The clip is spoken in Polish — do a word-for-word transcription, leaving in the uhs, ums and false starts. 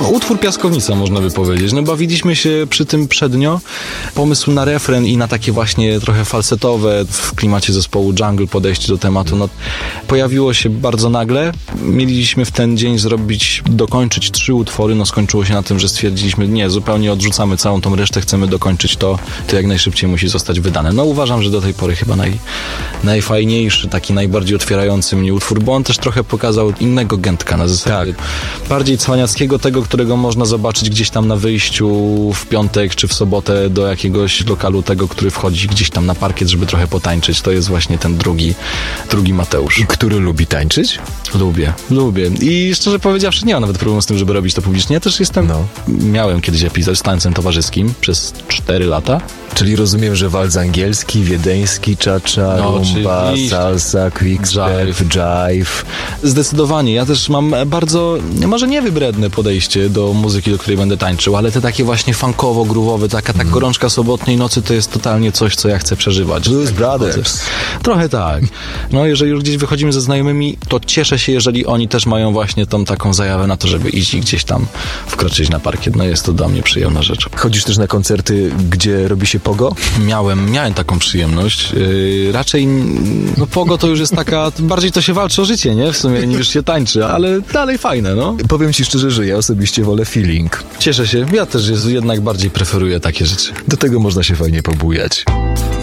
utwór piaskownica, można by powiedzieć. No bawiliśmy się przy tym przednio. Pomysł na refren i na takie właśnie trochę falsetowe w klimacie zespołu Jungle podejście do tematu, no pojawiło się bardzo nagle. Mieliśmy w ten dzień zrobić, dokończyć trzy utwory, no skończyło się na tym, że stwierdziliśmy, nie, zupełnie odrzucamy całą tą resztę, chcemy dokończyć to, to jak najszybciej musi zostać wydane. No uważam, że do tej pory chyba naj, najfajniejszy, taki najbardziej otwierający mnie utwór, bo on też trochę pokazał innego Gętka na zasadzie. Tak. Bardziej cwaniackiego, tego, którego można zobaczyć gdzieś tam na wyjściu w piątek czy w sobotę do jakiegoś lokalu, tego, który wchodzi gdzieś tam na parkiet, żeby trochę potańczyć. To jest właśnie ten drugi, drugi Mateusz. Który lubi tańczyć? Lubię, lubię. I szczerze powiedziawszy, nie mam nawet problemu z tym, żeby robić to publicznie. Ja też jestem, no. Miałem kiedyś epizod z tańcem towarzyskim przez cztery lata. Czyli rozumiem, że walc angielski, wiedeński, cha-cha, no, rumba, salsa, quickstep, jive. Zdecydowanie. Ja też mam bardzo, może nie wybredne podejście do muzyki, do której będę tańczył, ale te takie właśnie funkowo-groowowe, taka ta gorączka sobotniej nocy to jest totalnie coś, co ja chcę przeżywać. Blues Brothers. Trochę tak. No jeżeli już gdzieś wychodzimy ze znajomymi, to cieszę się, jeżeli oni też mają właśnie tą taką zajawę na to, żeby iść i gdzieś tam wkroczyć na parkiet. No jest to dla mnie przyjemna rzecz. Chodzisz też na koncerty, gdzie robi się pogo? Miałem, miałem taką przyjemność. Yy, raczej, no pogo to już jest taka, bardziej to się walczy o życie, nie? W sumie niż się tańczy, ale dalej fajne, no. Powiem ci szczerze, że ja osobiście wolę feeling. Cieszę się. Ja też jest, jednak bardziej preferuję takie rzeczy. Do tego można się fajnie pobujać.